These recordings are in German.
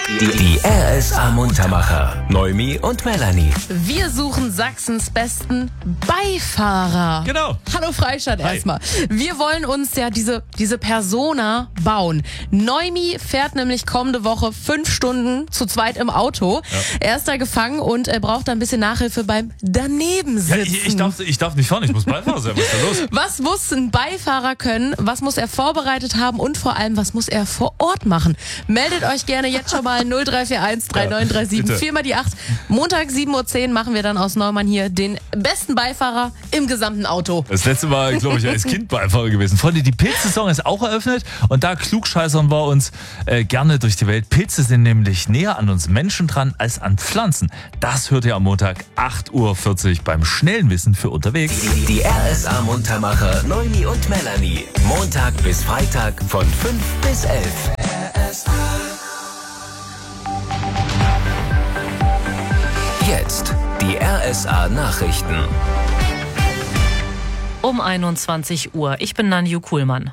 Die RSA Muntermacher. Noemi und Melanie. Wir suchen Sachsens besten Beifahrer. Genau. Hallo Freistadt erstmal. Wir wollen uns ja diese Persona bauen. Noemi fährt nämlich kommende Woche 5 Stunden zu zweit im Auto. Ja. Er ist da gefangen und er braucht ein bisschen Nachhilfe beim Danebensitzen. Ja, ich darf nicht fahren, ich muss Beifahrer sein. Was ist da los? Was muss ein Beifahrer können? Was muss er vorbereitet haben? Und vor allem, was muss er vor Ort machen? Meldet euch gerne jetzt schon mal 0341 3937 4 mal die 8. Montag 7:10 Uhr machen wir dann aus Neumann hier den besten Beifahrer im gesamten Auto. Das letzte Mal, glaube ich, als Kind Beifahrer gewesen. Freunde, die Pilzsaison ist auch eröffnet und da klugscheißern wir uns gerne durch die Welt. Pilze sind nämlich näher an uns Menschen dran als an Pflanzen. Das hört ihr am Montag 8:40 Uhr beim schnellen Wissen für unterwegs. Die RSA Muntermacher Noemi und Melanie. Montag bis Freitag von 5 bis 11. Jetzt die RSA Nachrichten. Um 21 Uhr. Ich bin Nanju Kuhlmann.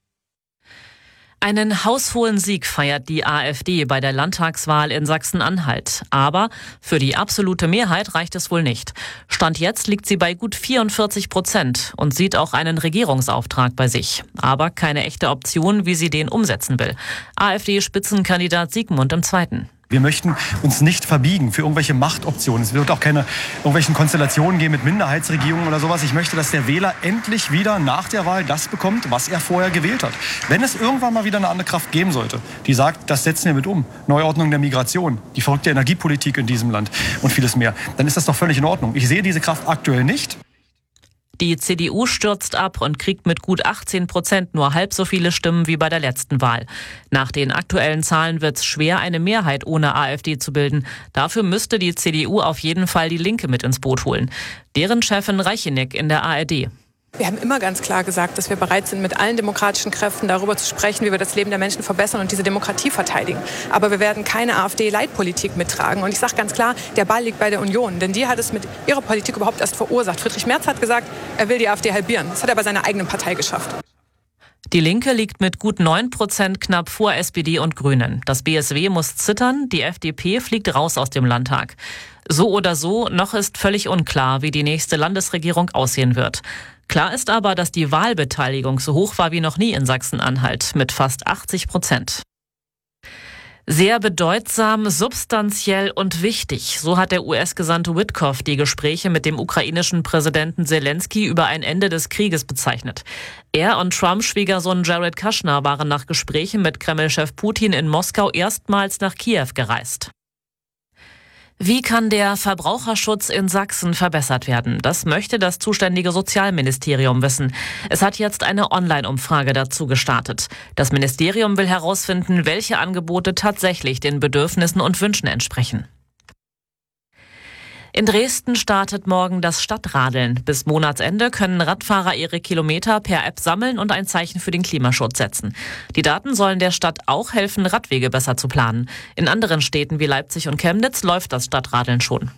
Einen haushohen Sieg feiert die AfD bei der Landtagswahl in Sachsen-Anhalt. Aber für die absolute Mehrheit reicht es wohl nicht. Stand jetzt liegt sie bei gut 44% und sieht auch einen Regierungsauftrag bei sich. Aber keine echte Option, wie sie den umsetzen will. AfD-Spitzenkandidat Siegmund im Zweiten. Wir möchten uns nicht verbiegen für irgendwelche Machtoptionen. Es wird auch keine irgendwelchen Konstellationen geben mit Minderheitsregierungen oder sowas. Ich möchte, dass der Wähler endlich wieder nach der Wahl das bekommt, was er vorher gewählt hat. Wenn es irgendwann mal wieder eine andere Kraft geben sollte, die sagt, das setzen wir mit um, Neuordnung der Migration, die verrückte Energiepolitik in diesem Land und vieles mehr, dann ist das doch völlig in Ordnung. Ich sehe diese Kraft aktuell nicht. Die CDU stürzt ab und kriegt mit gut 18% nur halb so viele Stimmen wie bei der letzten Wahl. Nach den aktuellen Zahlen wird es schwer, eine Mehrheit ohne AfD zu bilden. Dafür müsste die CDU auf jeden Fall die Linke mit ins Boot holen. Deren Chefin Reicheneck in der ARD. Wir haben immer ganz klar gesagt, dass wir bereit sind, mit allen demokratischen Kräften darüber zu sprechen, wie wir das Leben der Menschen verbessern und diese Demokratie verteidigen. Aber wir werden keine AfD-Leitpolitik mittragen. Und ich sage ganz klar, der Ball liegt bei der Union. Denn die hat es mit ihrer Politik überhaupt erst verursacht. Friedrich Merz hat gesagt, er will die AfD halbieren. Das hat er bei seiner eigenen Partei geschafft. Die Linke liegt mit gut 9% knapp vor SPD und Grünen. Das BSW muss zittern, die FDP fliegt raus aus dem Landtag. So oder so, noch ist völlig unklar, wie die nächste Landesregierung aussehen wird. Klar ist aber, dass die Wahlbeteiligung so hoch war wie noch nie in Sachsen-Anhalt mit fast 80%. Sehr bedeutsam, substanziell und wichtig. So hat der US-Gesandte Witkoff die Gespräche mit dem ukrainischen Präsidenten Zelensky über ein Ende des Krieges bezeichnet. Er und Trumps Schwiegersohn Jared Kushner waren nach Gesprächen mit Kreml-Chef Putin in Moskau erstmals nach Kiew gereist. Wie kann der Verbraucherschutz in Sachsen verbessert werden? Das möchte das zuständige Sozialministerium wissen. Es hat jetzt eine Online-Umfrage dazu gestartet. Das Ministerium will herausfinden, welche Angebote tatsächlich den Bedürfnissen und Wünschen entsprechen. In Dresden startet morgen das Stadtradeln. Bis Monatsende können Radfahrer ihre Kilometer per App sammeln und ein Zeichen für den Klimaschutz setzen. Die Daten sollen der Stadt auch helfen, Radwege besser zu planen. In anderen Städten wie Leipzig und Chemnitz läuft das Stadtradeln schon.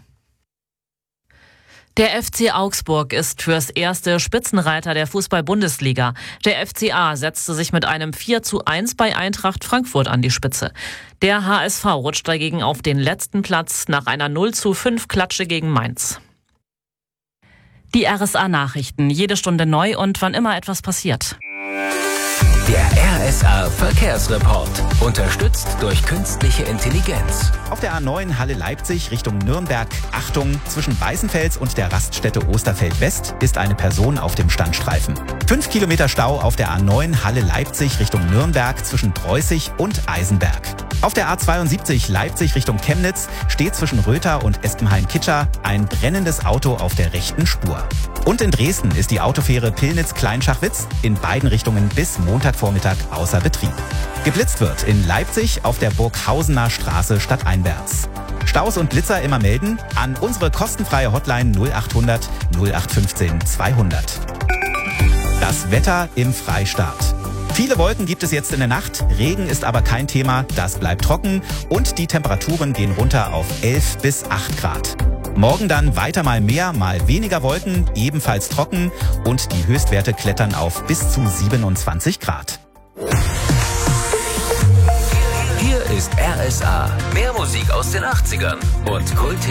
Der FC Augsburg ist fürs erste Spitzenreiter der Fußball-Bundesliga. Der FCA setzte sich mit einem 4:1 bei Eintracht Frankfurt an die Spitze. Der HSV rutscht dagegen auf den letzten Platz nach einer 0:5 Klatsche gegen Mainz. Die RSA-Nachrichten, jede Stunde neu und wann immer etwas passiert. Der RSA Verkehrsreport. Unterstützt durch künstliche Intelligenz. Auf der A9 Halle Leipzig Richtung Nürnberg. Achtung, zwischen Weißenfels und der Raststätte Osterfeld West ist eine Person auf dem Standstreifen. 5 Kilometer Stau auf der A9 Halle Leipzig Richtung Nürnberg zwischen Preußig und Eisenberg. Auf der A72 Leipzig Richtung Chemnitz steht zwischen Röther und Espenheim-Kitscher ein brennendes Auto auf der rechten Spur. Und in Dresden ist die Autofähre Pillnitz-Kleinschachwitz in beiden Richtungen bis Montagvormittag außer Betrieb. Geblitzt wird in Leipzig auf der Burghausener Straße stadteinwärts. Staus und Blitzer immer melden an unsere kostenfreie Hotline 0800 0815 200. Das Wetter im Freistaat. Viele Wolken gibt es jetzt in der Nacht, Regen ist aber kein Thema, das bleibt trocken und die Temperaturen gehen runter auf 11 bis 8 Grad. Morgen dann weiter mal mehr, mal weniger Wolken, ebenfalls trocken und die Höchstwerte klettern auf bis zu 27 Grad. Hier ist RSA. Mehr Musik aus den 80ern und Kult